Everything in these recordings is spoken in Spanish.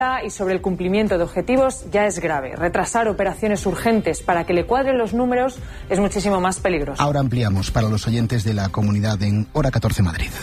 Y sobre el cumplimiento de objetivos ya es grave. Retrasar operaciones urgentes para que le cuadren los números es muchísimo más peligroso. Ahora ampliamos para los oyentes de la comunidad en Hora 14 Madrid.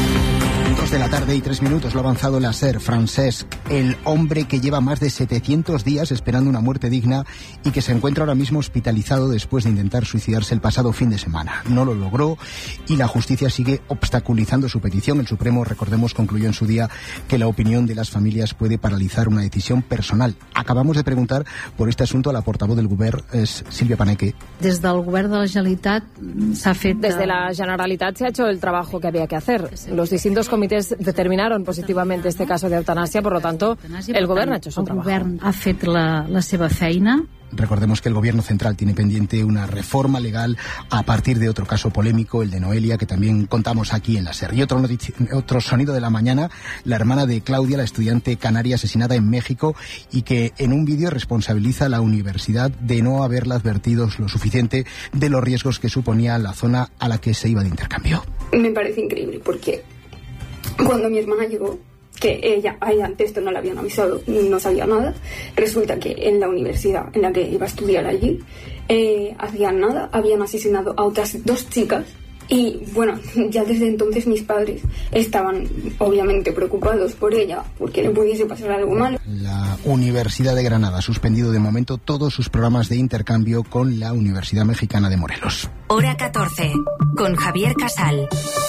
2 de la tarde y 3 minutos, lo ha avanzado la SER. Francesc, el hombre que lleva más de 700 días esperando una muerte digna y que se encuentra ahora mismo hospitalizado después de intentar suicidarse el pasado fin de semana. No lo logró y la justicia sigue obstaculizando su petición. El Supremo, recordemos, concluyó en su día que la opinión de las familias puede paralizar una decisión personal. Acabamos de preguntar por este asunto a la portavoz del Govern, es Sílvia Paneque. Desde el Govern de la Generalitat Desde la Generalitat se ha hecho el trabajo que había que hacer. Los distintos comités determinaron positivamente este caso de eutanasia, por lo tanto, el Govern ha hecho su trabajo. El Govern ha fet la seva feina. Recordemos que el Gobierno central tiene pendiente una reforma legal a partir de otro caso polémico, el de Noelia, que también contamos aquí en la SER. Y otro sonido de la mañana, la hermana de Claudia, la estudiante canaria asesinada en México y que en un vídeo responsabiliza a la universidad de no haberla advertido lo suficiente de los riesgos que suponía la zona a la que se iba de intercambio. Me parece increíble porque cuando mi hermana llegó, que ella antes esto no le habían avisado, no sabía nada. Resulta que en la universidad en la que iba a estudiar allí, hacían nada, habían asesinado a otras 2 chicas. Y bueno, ya desde entonces mis padres estaban obviamente preocupados por ella, porque le pudiese pasar algo malo. La Universidad de Granada ha suspendido de momento todos sus programas de intercambio con la Universidad Mexicana de Morelos. Hora 14, con Javier Casal.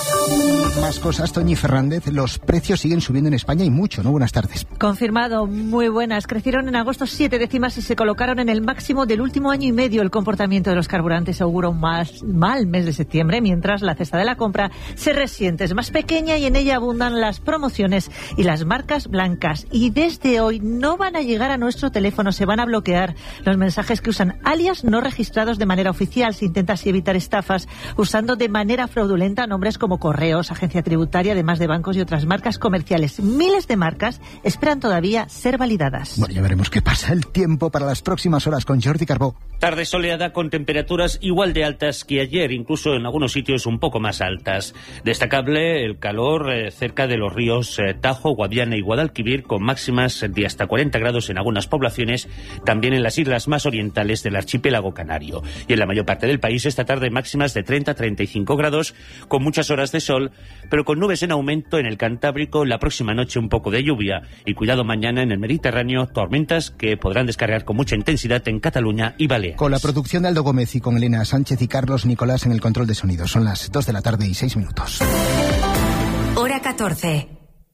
Más cosas, Toñi Fernández. Los precios siguen subiendo en España y mucho, ¿no? Buenas tardes. Confirmado, muy buenas. Crecieron en agosto 7 décimas y se colocaron en el máximo del último año y medio. El comportamiento de los carburantes augura un mal mes de septiembre, mientras la cesta de la compra se resiente. Es más pequeña y en ella abundan las promociones y las marcas blancas. Y desde hoy no van a llegar a nuestro teléfono, se van a bloquear los mensajes que usan alias no registrados de manera oficial. Se intenta así evitar estafas usando de manera fraudulenta nombres como Correos, Agencia Tributaria, además de bancos y otras marcas comerciales. Miles de marcas esperan todavía ser validadas. Bueno, ya veremos qué pasa. El tiempo para las próximas horas con Jordi Carbó. Tarde soleada con temperaturas igual de altas que ayer, incluso en algunos sitios un poco más altas. Destacable el calor cerca de los ríos Tajo, Guadiana y Guadalquivir, con máximas de hasta 40 grados en algunas poblaciones, también en las islas más orientales del archipiélago canario. Y en la mayor parte del país esta tarde máximas de 30-35 grados, con muchas horas de sol, pero con nubes en aumento en el Cantábrico. La próxima noche un poco de lluvia y cuidado mañana en el Mediterráneo, tormentas que podrán descargar con mucha intensidad en Cataluña y Baleares. Con la producción de Aldo Gómez y con Elena Sánchez y Carlos Nicolás en el control de sonido. Son las 2 de la tarde y 6 minutos. Hora 14.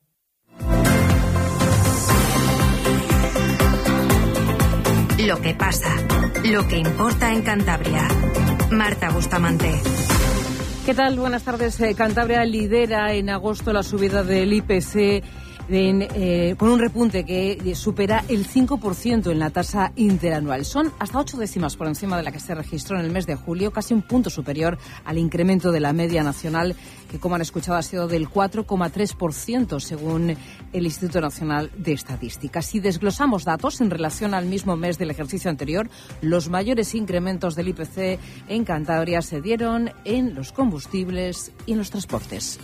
Lo que pasa, lo que importa en Cantabria. Marta Bustamante. ¿Qué tal? Buenas tardes. Cantabria lidera en agosto la subida del IPC con un repunte que supera el 5% en la tasa interanual. Son hasta 8 décimas por encima de la que se registró en el mes de julio, casi un punto superior al incremento de la media nacional, que, como han escuchado, ha sido del 4,3% según el Instituto Nacional de Estadística. Si desglosamos datos en relación al mismo mes del ejercicio anterior, los mayores incrementos del IPC en Cantabria se dieron en los combustibles y en los transportes.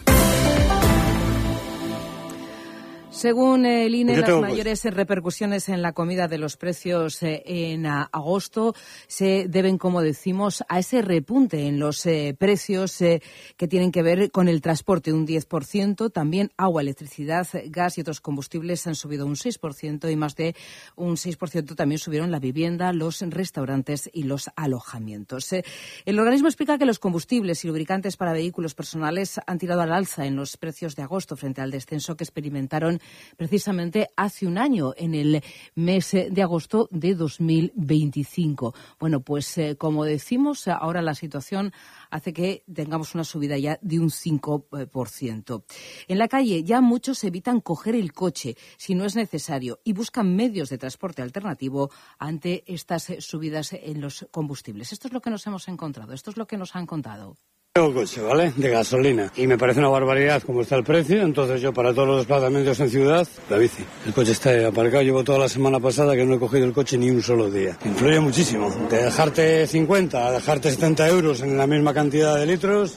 Según el INE, las mayores repercusiones en la comida de los precios en agosto se deben, como decimos, a ese repunte en los precios que tienen que ver con el transporte, un 10%. También agua, electricidad, gas y otros combustibles han subido un 6% y más de un 6% también subieron la vivienda, los restaurantes y los alojamientos. El organismo explica que los combustibles y lubricantes para vehículos personales han tirado al alza en los precios de agosto frente al descenso que experimentaron precisamente hace un año, en el mes de agosto de 2025. Bueno, pues como decimos, ahora la situación hace que tengamos una subida ya de un 5%. En la calle ya muchos evitan coger el coche si no es necesario y buscan medios de transporte alternativo ante estas subidas en los combustibles. Esto es lo que nos hemos encontrado, esto es lo que nos han contado. Tengo coche, ¿vale? De gasolina. Y me parece una barbaridad como está el precio. Entonces yo, para todos los desplazamientos en ciudad, la bici. El coche está aparcado. Llevo toda la semana pasada que no he cogido el coche ni un solo día. Influye muchísimo. De dejarte 50 a dejarte 70 euros en la misma cantidad de litros,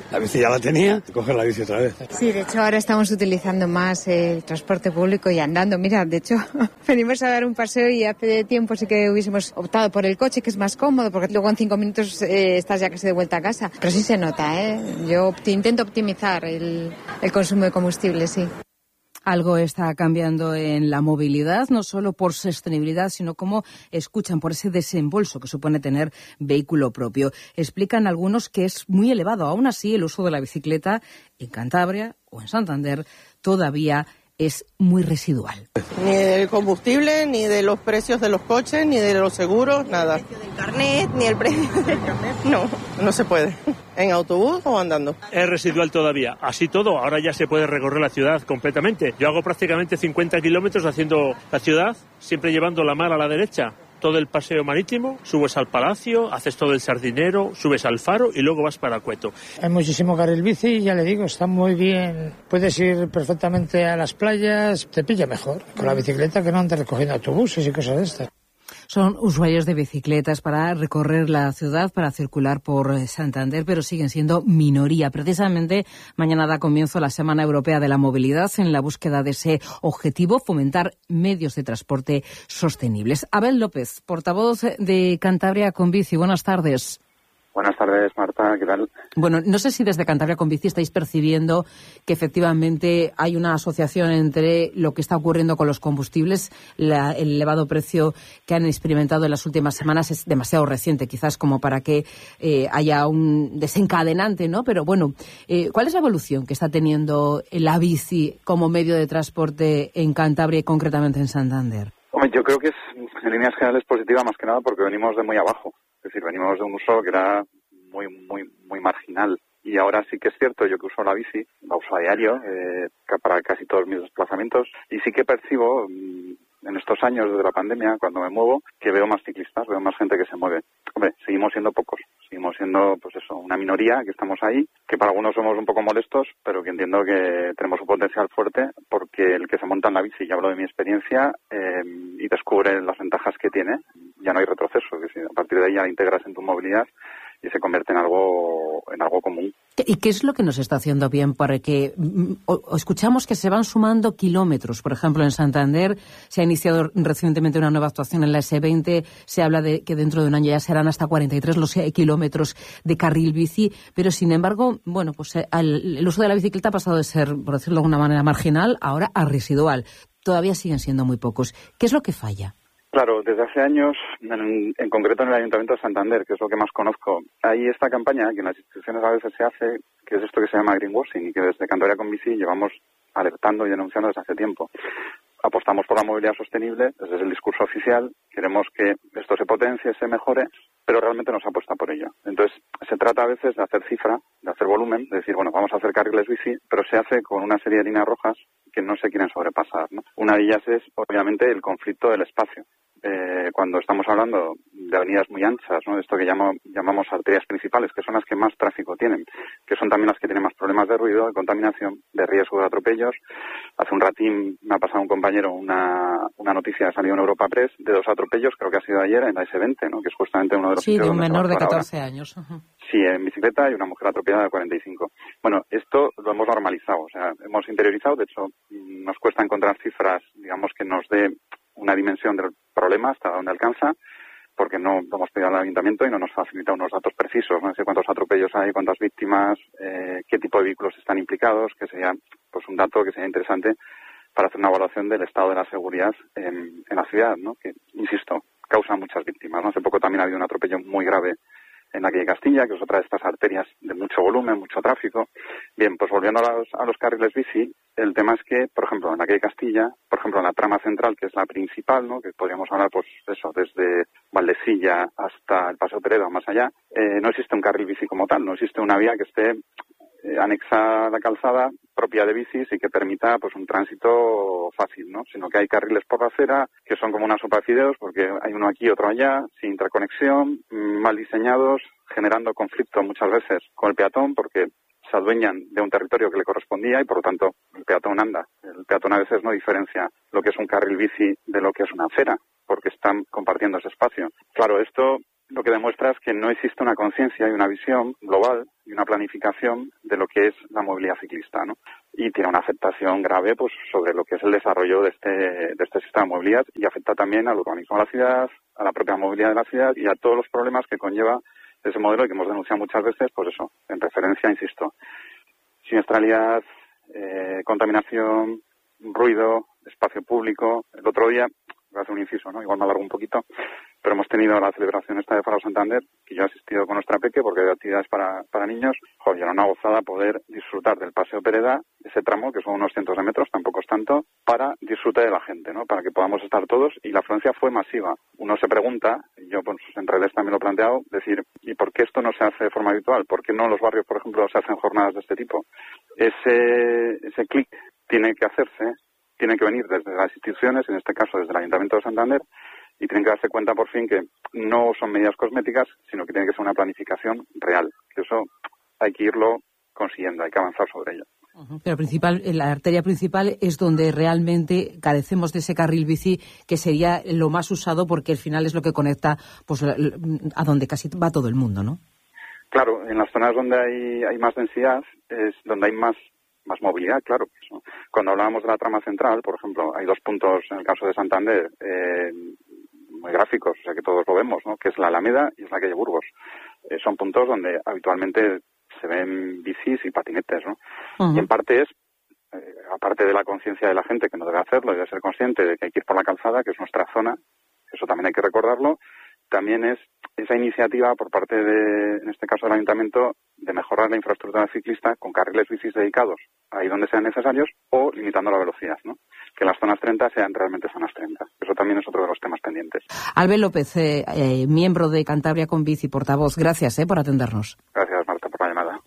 La bici ya la tenía, coger la bici otra vez. Sí, de hecho ahora estamos utilizando más el transporte público y andando. Mira, de hecho venimos a dar un paseo y hace tiempo sí que hubiésemos optado por el coche, que es más cómodo, porque luego en 5 minutos estás ya casi de vuelta a casa. Pero sí se nota, ¿eh? Yo intento optimizar el consumo de combustible, sí. Algo está cambiando en la movilidad, no solo por sostenibilidad, sino como escuchan por ese desembolso que supone tener vehículo propio. Explican algunos que es muy elevado. Aún así, el uso de la bicicleta en Cantabria o en Santander todavía es muy residual. Ni del combustible, ni de los precios de los coches, ni de los seguros, nada. ¿Ni el precio del carnet, ni el precio del carnet? No se puede. ¿En autobús o andando? Es residual todavía. Así todo, ahora ya se puede recorrer la ciudad completamente. Yo hago prácticamente 50 kilómetros haciendo la ciudad, siempre llevando la mar a la derecha. Todo el paseo marítimo, subes al Palacio, haces todo el Sardinero, subes al Faro y luego vas para Cueto. Hay muchísimo carril bici, ya le digo, está muy bien. Puedes ir perfectamente a las playas, te pilla mejor con la bicicleta que no antes recogiendo autobuses y cosas de estas. Son usuarios de bicicletas para recorrer la ciudad, para circular por Santander, pero siguen siendo minoría. Precisamente mañana da comienzo la Semana Europea de la Movilidad en la búsqueda de ese objetivo, fomentar medios de transporte sostenibles. Abel López, portavoz de Cantabria con Bici. Buenas tardes. Buenas tardes, Marta, ¿qué tal? Bueno, no sé si desde Cantabria con Bici estáis percibiendo que efectivamente hay una asociación entre lo que está ocurriendo con los combustibles, el elevado precio que han experimentado en las últimas semanas es demasiado reciente, quizás como para que haya un desencadenante, ¿no? Pero bueno, ¿cuál es la evolución que está teniendo la bici como medio de transporte en Cantabria y concretamente en Santander? Hombre, yo creo que es en líneas generales positiva más que nada porque venimos de muy abajo. Es decir, venimos de un uso que era muy marginal. Y ahora sí que es cierto, yo que uso la bici, la uso a diario, para casi todos mis desplazamientos, y sí que percibo en estos años desde la pandemia, cuando me muevo, que veo más ciclistas, veo más gente que se mueve. Hombre, seguimos siendo pocos, seguimos siendo, pues eso, una minoría que estamos ahí, que para algunos somos un poco molestos, pero que entiendo que tenemos un potencial fuerte, porque el que se monta en la bici, ya hablo de mi experiencia, y descubre las ventajas que tiene, ya no hay retroceso, que si a partir de ahí ya la integras en tu movilidad y se convierte en algo común. ¿Y qué es lo que nos está haciendo bien? Porque escuchamos que se van sumando kilómetros. Por ejemplo, en Santander se ha iniciado recientemente una nueva actuación en la S20. Se habla de que dentro de un año ya serán hasta 43 los kilómetros de carril bici. Pero, sin embargo, bueno, pues el uso de la bicicleta ha pasado de ser, por decirlo de alguna manera, marginal, ahora a residual. Todavía siguen siendo muy pocos. ¿Qué es lo que falla? Claro, desde hace años, en concreto en el Ayuntamiento de Santander, que es lo que más conozco, hay esta campaña que en las instituciones a veces se hace, que es esto que se llama greenwashing y que desde Cantabria con Bici llevamos alertando y denunciando desde hace tiempo. Apostamos por la movilidad sostenible, desde el discurso oficial, queremos que esto se potencie, se mejore, pero realmente no se apuesta por ello. Entonces, se trata a veces de hacer cifra, de hacer volumen, de decir, bueno, vamos a hacer carriles bici, pero se hace con una serie de líneas rojas que no se quieren sobrepasar, ¿no? Una de ellas es, obviamente, el conflicto del espacio. Cuando estamos hablando de avenidas muy anchas, ¿no? De esto que llamamos arterias principales, que son las que más tráfico tienen, que son también las que tienen más problemas de ruido, de contaminación, de riesgo de atropellos. Hace un ratín me ha pasado un compañero una noticia que ha salido en Europa Press de 2 atropellos, creo que ha sido ayer en la S20, ¿no? Que es justamente uno de los sitios de un menor de 14 años. Uh-huh. Sí, en bicicleta y una mujer atropellada de 45. Bueno, esto lo hemos normalizado, o sea, hemos interiorizado, de hecho, nos cuesta encontrar cifras, digamos, que nos dé una dimensión del problema hasta dónde alcanza, porque no lo hemos pedido al Ayuntamiento y no nos facilita unos datos precisos, no sé cuántos atropellos hay, cuántas víctimas, qué tipo de vehículos están implicados, que sería pues un dato que sería interesante para hacer una evaluación del estado de la seguridad en la ciudad, ¿no? Que, insisto, causa muchas víctimas, ¿no? Hace poco también ha habido un atropello muy grave en la calle Castilla, que es otra de estas arterias de mucho volumen, mucho tráfico. Bien, pues volviendo a los carriles bici, el tema es que, por ejemplo, en la calle Castilla, por ejemplo, en la trama central, que es la principal, ¿no? Que podríamos hablar, pues eso, desde Valdecilla hasta el Paseo Peredo, más allá, no existe un carril bici como tal, no existe una vía que esté anexa a la calzada propia de bicis y que permita pues un tránsito fácil, ¿no? Sino que hay carriles por la acera que son como una sopa de fideos porque hay uno aquí, otro allá, sin interconexión, mal diseñados, generando conflicto muchas veces con el peatón porque se adueñan de un territorio que le correspondía y por lo tanto el peatón anda. El peatón a veces no diferencia lo que es un carril bici de lo que es una acera porque están compartiendo ese espacio. Claro, esto lo que demuestra es que no existe una conciencia y una visión global y una planificación de lo que es la movilidad ciclista, ¿no? Y tiene una afectación grave pues sobre lo que es el desarrollo de este sistema de movilidad, y afecta también al urbanismo de la ciudad, a la propia movilidad de la ciudad y a todos los problemas que conlleva ese modelo que hemos denunciado muchas veces, pues eso, en referencia, insisto, siniestralidad, contaminación, ruido, espacio público. El otro día, voy a hacer un inciso, ¿no? Igual me alargo un poquito, pero hemos tenido la celebración esta de Faro Santander, que yo he asistido con nuestra peque porque hay actividades para niños. Joder, era una gozada poder disfrutar del Paseo Pereda, ese tramo, que son unos cientos de metros, tampoco es tanto, para disfrutar de la gente, ¿no? Para que podamos estar todos, y la afluencia fue masiva. Uno se pregunta, y yo pues en redes también lo he planteado, decir, ¿y por qué esto no se hace de forma habitual? ¿Por qué no en los barrios, por ejemplo, se hacen jornadas de este tipo? Ese clic tiene que hacerse, tiene que venir desde las instituciones, en este caso desde el Ayuntamiento de Santander, y tienen que darse cuenta por fin que no son medidas cosméticas, sino que tiene que ser una planificación real. Que eso hay que irlo consiguiendo, hay que avanzar sobre ello. Pero la arteria principal es donde realmente carecemos de ese carril bici, que sería lo más usado, porque al final es lo que conecta pues a donde casi va todo el mundo, ¿no? Claro, en las zonas donde hay más densidad es donde hay más movilidad, claro. Cuando hablábamos de la trama central, por ejemplo, hay dos puntos en el caso de Santander muy gráficos, o sea que todos lo vemos, ¿no? Que es la Alameda y es la calle Burgos. Son puntos donde habitualmente se ven bicis y patinetes, ¿no? Uh-huh. Y en parte es, aparte de la conciencia de la gente que no debe hacerlo, debe ser consciente de que hay que ir por la calzada, que es nuestra zona, eso también hay que recordarlo. También es esa iniciativa por parte de, en este caso del Ayuntamiento, de mejorar la infraestructura ciclista con carriles bicis dedicados ahí donde sean necesarios, o limitando la velocidad, ¿no? Que las zonas 30 sean realmente zonas 30. Eso también es otro de los temas pendientes. Albert López, miembro de Cantabria con Bici, portavoz, gracias por atendernos. Gracias, Marta, por la llamada.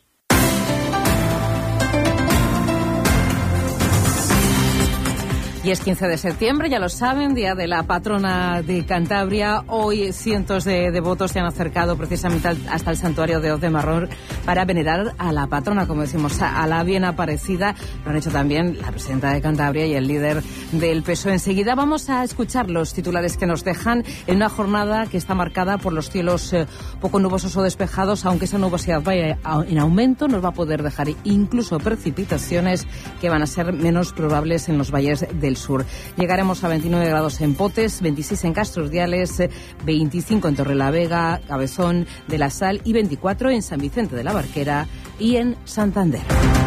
Y es 15 de septiembre, ya lo saben, día de la patrona de Cantabria. Hoy cientos de devotos se han acercado precisamente hasta el santuario de Hoz de Marrón para venerar a la patrona, como decimos, a la bien aparecida. Lo han hecho también la presidenta de Cantabria y el líder del PSOE. Enseguida vamos a escuchar los titulares que nos dejan en una jornada que está marcada por los cielos poco nubosos o despejados, aunque esa nubosidad vaya en aumento, nos va a poder dejar incluso precipitaciones que van a ser menos probables en los valles del sur. Llegaremos a 29 grados en Potes, 26 en Castrurdiales, 25 en Torrelavega, Cabezón de la Sal y 24 en San Vicente de la Barquera y en Santander.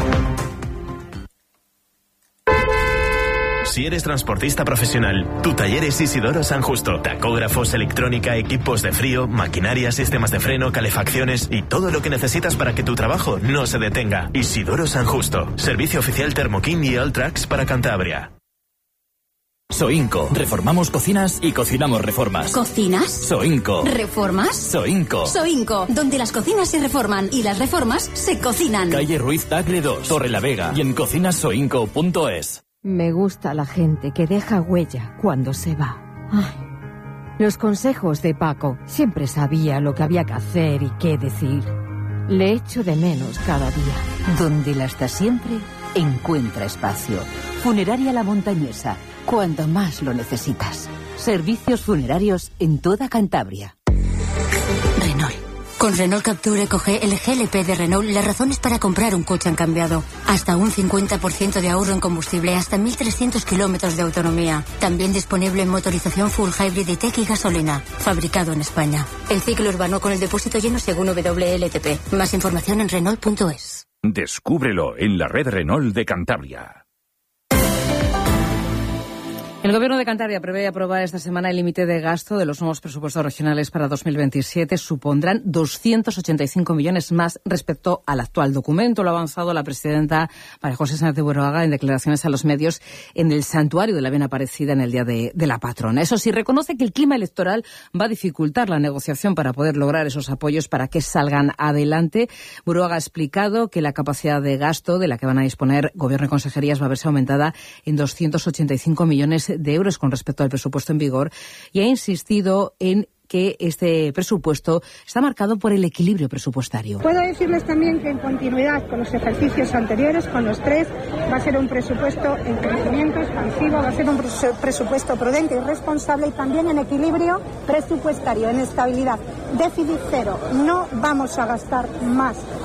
Si eres transportista profesional, tu taller es Isidoro San Justo. Tacógrafos, electrónica, equipos de frío, maquinaria, sistemas de freno, calefacciones y todo lo que necesitas para que tu trabajo no se detenga. Isidoro San Justo. Servicio oficial Thermokin y Alltrax para Cantabria. Soinco. Reformamos cocinas y cocinamos reformas. ¿Cocinas? Soinco. ¿Reformas? Soinco. Soinco, donde las cocinas se reforman y las reformas se cocinan. Calle Ruiz Tagle 2, Torrelavega y en cocinasoinco.es. Me gusta la gente que deja huella cuando se va. Ay, los consejos de Paco. Siempre sabía lo que había que hacer y qué decir. Le echo de menos cada día. Donde la está siempre, encuentra espacio. Funeraria La Montañesa, cuando más lo necesitas. Servicios funerarios en toda Cantabria. Renault. Con Renault Capture Eco-G, el GLP de Renault, las razones para comprar un coche han cambiado. Hasta un 50% de ahorro en combustible, hasta 1.300 kilómetros de autonomía. También disponible en motorización full hybrid y tech y gasolina. Fabricado en España. El ciclo urbano con el depósito lleno según WLTP. Más información en Renault.es. Descúbrelo en la red Renault de Cantabria. El Gobierno de Cantabria prevé aprobar esta semana el límite de gasto de los nuevos presupuestos regionales para 2027. Supondrán 285 millones más respecto al actual documento. Lo ha avanzado la presidenta María José Sánchez de Buruaga en declaraciones a los medios en el santuario de la Bien Aparecida en el Día de la Patrona. Eso sí, reconoce que el clima electoral va a dificultar la negociación para poder lograr esos apoyos para que salgan adelante. Buruaga ha explicado que la capacidad de gasto de la que van a disponer Gobierno y consejerías va a verse aumentada en 285 millones de euros con respecto al presupuesto en vigor, y ha insistido en que este presupuesto está marcado por el equilibrio presupuestario. Puedo decirles también que en continuidad con los ejercicios anteriores, con los tres, va a ser un presupuesto en crecimiento expansivo, va a ser un presupuesto prudente y responsable, y también en equilibrio presupuestario, en estabilidad. Déficit cero, no vamos a gastar más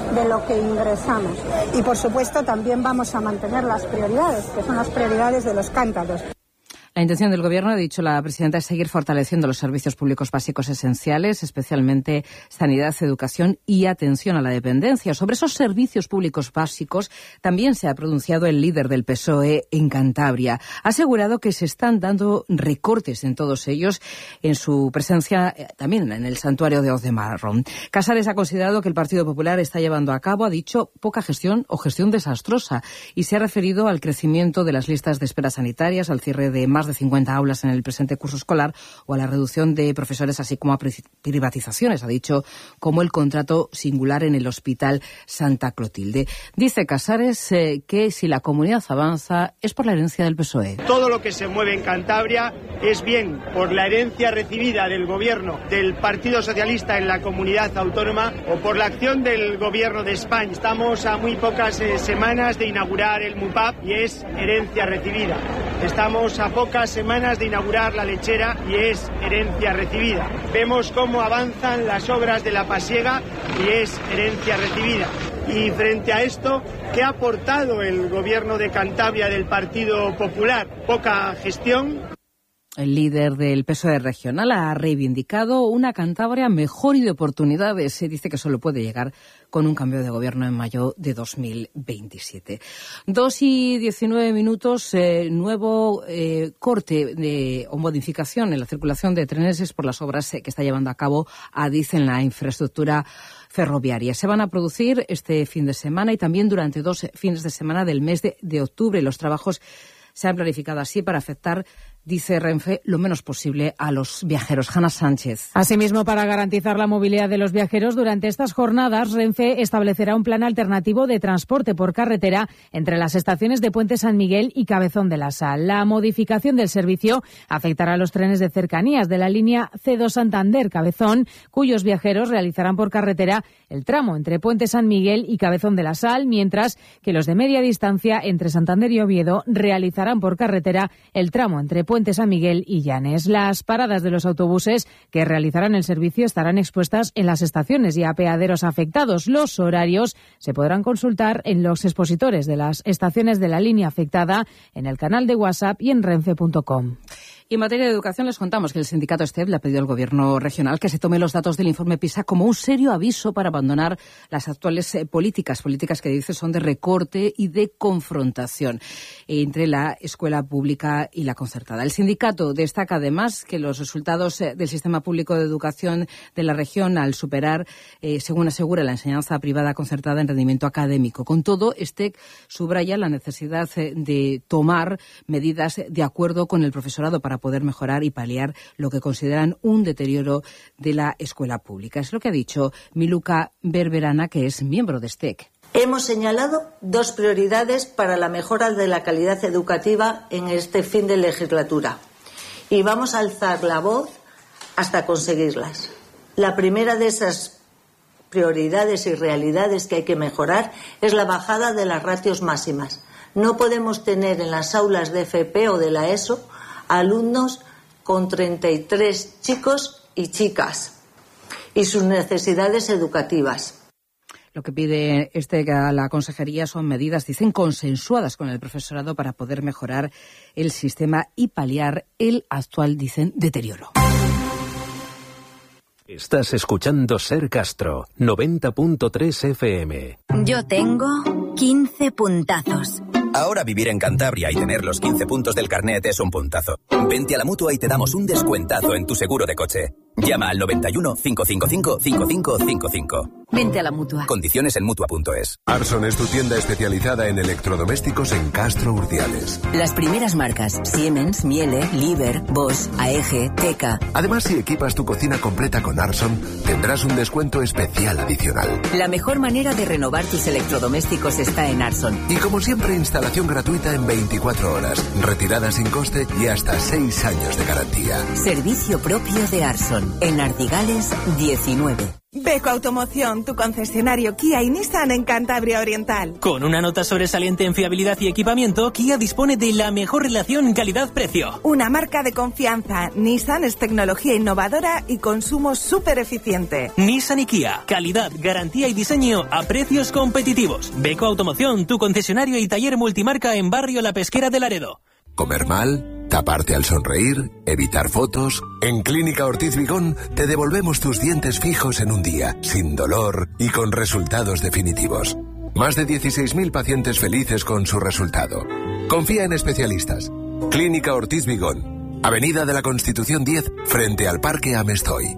de lo que ingresamos. Y por supuesto también vamos a mantener las prioridades, que son las prioridades de los cántabros. La intención del Gobierno, ha dicho la presidenta, es seguir fortaleciendo los servicios públicos básicos esenciales, especialmente sanidad, educación y atención a la dependencia. Sobre esos servicios públicos básicos también se ha pronunciado el líder del PSOE en Cantabria. Ha asegurado que se están dando recortes en todos ellos, en su presencia también en el santuario de Hoz de Marrón. Casares ha considerado que el Partido Popular está llevando a cabo, ha dicho, poca gestión o gestión desastrosa, y se ha referido al crecimiento de las listas de espera sanitarias, al cierre de más de 50 aulas en el presente curso escolar o a la reducción de profesores, así como a privatizaciones, ha dicho, como el contrato singular en el Hospital Santa Clotilde. Dice Casares que si la comunidad avanza es por la herencia del PSOE. Todo lo que se mueve en Cantabria es bien por la herencia recibida del gobierno del Partido Socialista en la comunidad autónoma o por la acción del gobierno de España. Estamos a muy pocas semanas de inaugurar el MUPAP y es herencia recibida. Estamos a pocas semanas de inaugurar la lechera y es herencia recibida. Vemos cómo avanzan las obras de la pasiega y es herencia recibida. Y frente a esto, ¿qué ha aportado el gobierno de Cantabria del Partido Popular? Poca gestión. El líder del PSOE regional ha reivindicado una Cantabria mejor y de oportunidades. Se dice que solo puede llegar con un cambio de gobierno en mayo de 2027. 2:19, nuevo corte o modificación en la circulación de trenes es por las obras que está llevando a cabo Adif en la infraestructura ferroviaria. Se van a producir este fin de semana y también durante 2 fines de semana del mes de octubre. Los trabajos se han planificado así para afectar, dice Renfe, lo menos posible a los viajeros. Hanna Sánchez. Asimismo, para garantizar la movilidad de los viajeros durante estas jornadas, Renfe establecerá un plan alternativo de transporte por carretera entre las estaciones de Puente San Miguel y Cabezón de la Sal. La modificación del servicio afectará a los trenes de cercanías de la línea C2 Santander-Cabezón, cuyos viajeros realizarán por carretera el tramo entre Puente San Miguel y Cabezón de la Sal, mientras que los de media distancia entre Santander y Oviedo realizarán por carretera el tramo entre Puente San Miguel y Llanes. Las paradas de los autobuses que realizarán el servicio estarán expuestas en las estaciones y apeaderos afectados. Los horarios se podrán consultar en los expositores de las estaciones de la línea afectada, en el canal de WhatsApp y en renfe.com. Y en materia de educación les contamos que el sindicato STEP le ha pedido al Gobierno regional que se tome los datos del informe PISA como un serio aviso para abandonar las actuales políticas que dice son de recorte y de confrontación entre la escuela pública y la concertada. El sindicato destaca además que los resultados del sistema público de educación de la región al superar, según asegura, la enseñanza privada concertada en rendimiento académico. Con todo, STEC subraya la necesidad de tomar medidas de acuerdo con el profesorado para poder mejorar y paliar lo que consideran un deterioro de la escuela pública. Es lo que ha dicho Miluca Berberana, que es miembro de STEC. Hemos señalado 2 prioridades para la mejora de la calidad educativa en este fin de legislatura y vamos a alzar la voz hasta conseguirlas. La primera de esas prioridades y realidades que hay que mejorar es la bajada de las ratios máximas. No podemos tener en las aulas de FP o de la ESO alumnos con 33 chicos y chicas y sus necesidades educativas. Lo que pide a la consejería son medidas, dicen, consensuadas con el profesorado para poder mejorar el sistema y paliar el actual, dicen, deterioro. Estás escuchando Ser Castro, 90.3 FM. Yo tengo 15 puntazos. Ahora vivir en Cantabria y tener los 15 puntos del carnet es un puntazo. Vente a la Mutua y te damos un descuentazo en tu seguro de coche. Llama al 91 555 5555. Vente a la Mutua. Condiciones en Mutua.es. Arson es tu tienda especializada en electrodomésticos en Castro Urdiales. Las primeras marcas: Siemens, Miele, Liebherr, Bosch, AEG, Teka. Además, si equipas tu cocina completa con Arson, tendrás un descuento especial adicional. La mejor manera de renovar tus electrodomésticos está en Arson. Y como siempre, instalación gratuita en 24 horas, retirada sin coste y hasta 6 años de garantía. Servicio propio de Arson. En Ardigales 19. Beco Automoción, tu concesionario Kia y Nissan en Cantabria Oriental. Con una nota sobresaliente en fiabilidad y equipamiento, Kia dispone de la mejor relación calidad-precio. Una marca de confianza. Nissan es tecnología innovadora y consumo súper eficiente. Nissan y Kia, calidad, garantía y diseño a precios competitivos. Beco Automoción, tu concesionario y taller multimarca en Barrio La Pesquera de Laredo. ¿Comer mal? ¿Taparte al sonreír? ¿Evitar fotos? En Clínica Ortiz Vigón te devolvemos tus dientes fijos en un día, sin dolor y con resultados definitivos. Más de 16.000 pacientes felices con su resultado. Confía en especialistas. Clínica Ortiz Vigón, Avenida de la Constitución 10, frente al Parque Amestoy.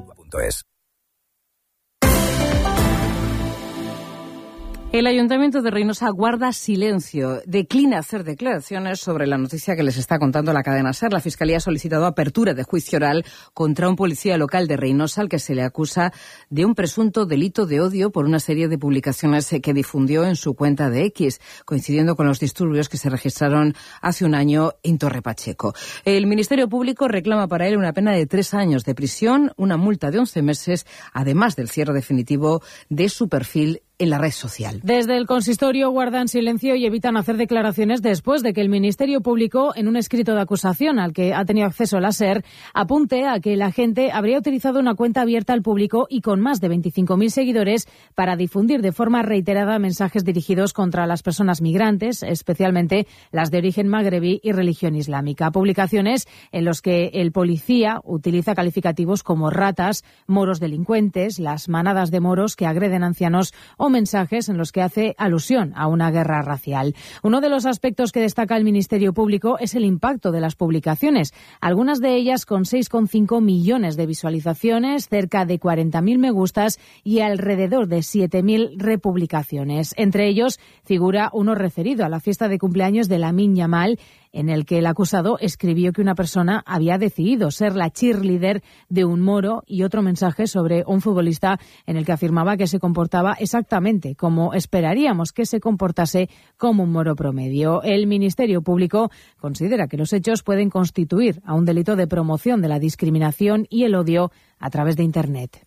El Ayuntamiento de Reynosa guarda silencio, declina hacer declaraciones sobre la noticia que les está contando la cadena SER. La Fiscalía ha solicitado apertura de juicio oral contra un policía local de Reynosa al que se le acusa de un presunto delito de odio por una serie de publicaciones que difundió en su cuenta de X, coincidiendo con los disturbios que se registraron hace un año en Torre Pacheco. El Ministerio Público reclama para él una pena de 3 años de prisión, una multa de 11 meses, además del cierre definitivo de su perfil en la red social. Desde el consistorio guardan silencio y evitan hacer declaraciones después de que el Ministerio Público, en un escrito de acusación al que ha tenido acceso la SER, apunte a que el agente habría utilizado una cuenta abierta al público y con más de 25.000 seguidores para difundir de forma reiterada mensajes dirigidos contra las personas migrantes, especialmente las de origen magrebí y religión islámica. Publicaciones en los que el policía utiliza calificativos como ratas, moros delincuentes, las manadas de moros que agreden ancianos o mensajes en los que hace alusión a una guerra racial. Uno de los aspectos que destaca el Ministerio Público es el impacto de las publicaciones, algunas de ellas con 6,5 millones de visualizaciones, cerca de 40.000 me gustas y alrededor de 7.000 republicaciones. Entre ellos figura uno referido a la fiesta de cumpleaños de Lamine Yamal, en el que el acusado escribió que una persona había decidido ser la cheerleader de un moro, y otro mensaje sobre un futbolista en el que afirmaba que se comportaba exactamente como esperaríamos que se comportase como un moro promedio. El Ministerio Público considera que los hechos pueden constituir a un delito de promoción de la discriminación y el odio a través de Internet.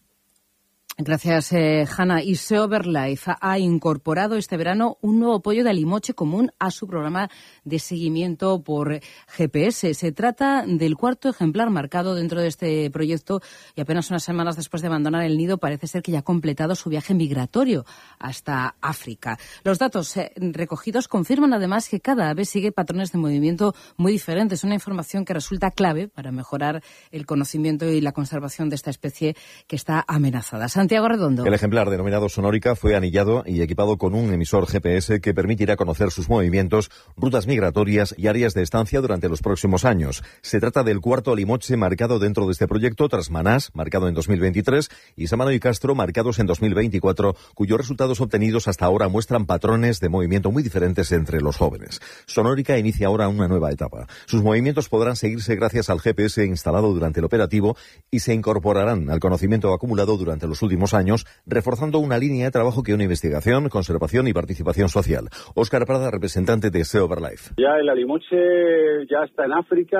Gracias, Hanna. Y SeoverLife ha incorporado este verano un nuevo pollo de alimoche común a su programa de seguimiento por GPS. Se trata del 4º ejemplar marcado dentro de este proyecto y apenas unas semanas después de abandonar el nido parece ser que ya ha completado su viaje migratorio hasta África. Los datos recogidos confirman además que cada ave sigue patrones de movimiento muy diferentes, una información que resulta clave para mejorar el conocimiento y la conservación de esta especie que está amenazada. Santiago Redondo. El ejemplar denominado Sonórica fue anillado y equipado con un emisor GPS que permitirá conocer sus movimientos, rutas migratorias y áreas de estancia durante los próximos años. Se trata del 4º alimoche marcado dentro de este proyecto, tras Manás, marcado en 2023, y Samano y Castro, marcados en 2024, cuyos resultados obtenidos hasta ahora muestran patrones de movimiento muy diferentes entre los jóvenes. Sonórica inicia ahora una nueva etapa. Sus movimientos podrán seguirse gracias al GPS instalado durante el operativo y se incorporarán al conocimiento acumulado durante los últimos años, reforzando una línea de trabajo que une investigación, conservación y participación social. Óscar Prada, representante de SeoverLife. Ya el alimoche ya está en África,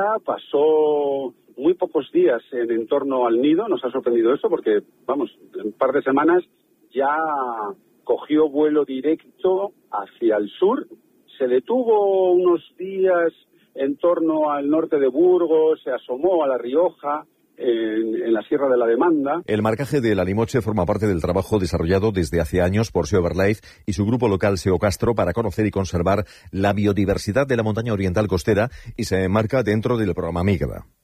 pasó muy pocos días en torno al nido, nos ha sorprendido eso porque, vamos, en un par de semanas ya cogió vuelo directo hacia el sur, se detuvo unos días en torno al norte de Burgos, se asomó a La Rioja, en la Sierra de la Demanda. El marcaje del alimoche forma parte del trabajo desarrollado desde hace años por SeoverLife y su grupo local SEO Castro para conocer y conservar la biodiversidad de la montaña oriental costera y se enmarca dentro del programa Migra.